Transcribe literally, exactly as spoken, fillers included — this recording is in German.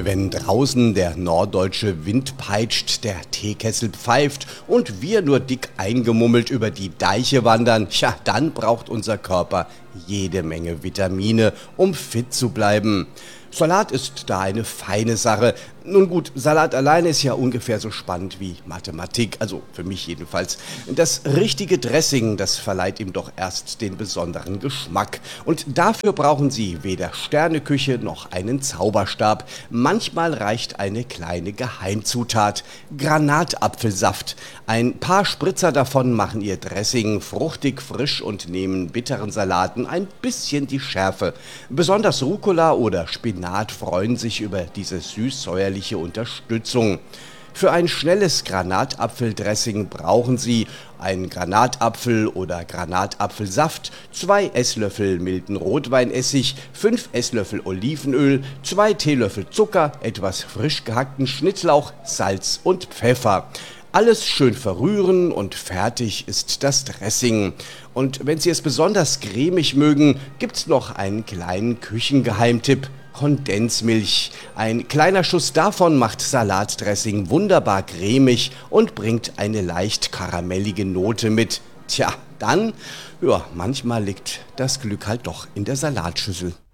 Wenn draußen der norddeutsche Wind peitscht, der Teekessel pfeift und wir nur dick eingemummelt über die Deiche wandern, ja, dann braucht unser Körper jede Menge Vitamine, um fit zu bleiben. Salat ist da eine feine Sache. Nun gut, Salat alleine ist ja ungefähr so spannend wie Mathematik, also für mich jedenfalls. Das richtige Dressing, das verleiht ihm doch erst den besonderen Geschmack. Und dafür brauchen Sie weder Sterneküche noch einen Zauberstab. Manchmal reicht eine kleine Geheimzutat: Granatapfelsaft. Ein paar Spritzer davon machen Ihr Dressing fruchtig, frisch und nehmen bitteren Salaten ein bisschen die Schärfe. Besonders Rucola oder Spinat freuen sich über diese süß-säuerliche Unterstützung. Für ein schnelles Granatapfeldressing brauchen Sie einen Granatapfel oder Granatapfelsaft, zwei Esslöffel milden Rotweinessig, fünf Esslöffel Olivenöl, zwei Teelöffel Zucker, etwas frisch gehackten Schnittlauch, Salz und Pfeffer. Alles schön verrühren und fertig ist das Dressing. Und wenn Sie es besonders cremig mögen, gibt's noch einen kleinen Küchengeheimtipp: Kondensmilch. Ein kleiner Schuss davon macht Salatdressing wunderbar cremig und bringt eine leicht karamellige Note mit. Tja, dann, ja, manchmal liegt das Glück halt doch in der Salatschüssel.